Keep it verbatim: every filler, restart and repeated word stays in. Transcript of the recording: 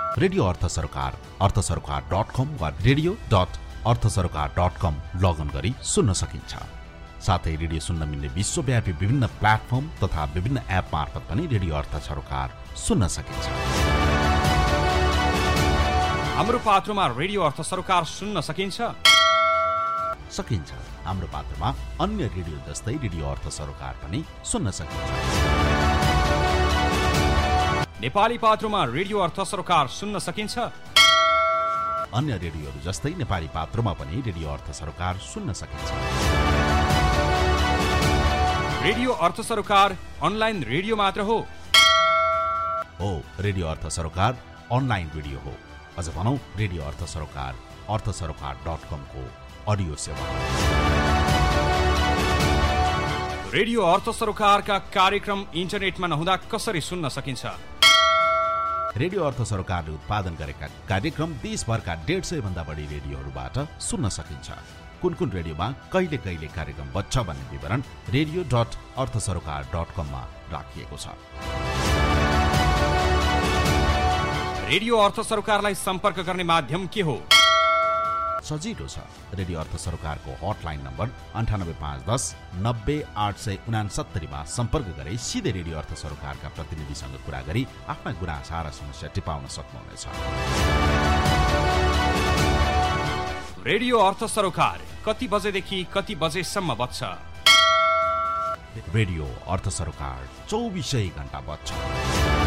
Radio अर्थ सरकार अर्थ सरकार dot कम वा रेडियो डट अर्थ सरकार डट कम लगइन गरी सुन्न सकिन्छ। साथै रेडियो सुन्न मिल्ने विश्वव्यापी विभिन्न प्लेटफर्म तथा विभिन्न एप मार्फत पनि रेडियो अर्थ सरकार सुन्न सकिन्छ। हाम्रो पात्रमा रेडियो अर्थ सरकार सुन्न सकिन्छ सकिन्छ हाम्रो पात्रमा अन्य रेडियो जस्तै रेडियो अर्थ सरकार पनि सुन्न सकिन्छ। नेपाली पात्रमा रेडियो अर्थ सरकार सुन्न सकिन्छ अन्य रेडियोहरू जस्तै नेपाली पात्रमा पनि रेडियो अर्थ सरकार सुन्न सकिन्छ। रेडियो अर्थ सरकार अनलाइन रेडियो मात्र हो हो रेडियो अर्थ सरकार अनलाइन रेडियो हो। अझ भनौं रेडियो अर्थ सरकार अर्थ सरकार डट कम को अडियो सेवा। रेडियो अर्थ सरकारका कार्यक्रम इन्टरनेटमा नहुँदा कसरी सुन्न सकिन्छ? रेडियो अर्थ सरकारले उत्पादन गरेका कार्यक्रम देशभरका डेढ सय भन्दा बढी रेडियोहरूबाट सुन्न सकिन्छ। कुन कुन रेडियोमा कहिले कहिले कार्यक्रम बज्छ भन्ने विवरण रेडियो डट अर्थ सरकार डट कममा राखिएको छ। रेडियो अर्थ सरकारलाई सम्पर्क गर्ने माध्यम के हो? सजिलो छ। रेडियो अर्थ सरकारको हटलाइन नम्बर अन्ठानब्बे पाँच दस नब्बे आठ सय उनासत्तरीमा सम्पर्क गरी सिधै रेडियो अर्थ सरकारका प्रतिनिधिसँग कुरा गरी आफ्ना गुनासा र समस्या टिपाउन सक्नुहुनेछ। रेडियो अर्थ सरकार कति बजेदेखि कति बजेसम्म बज्छ? रेडियो अर्थ सरकार चौबिसै घण्टा बज्छ।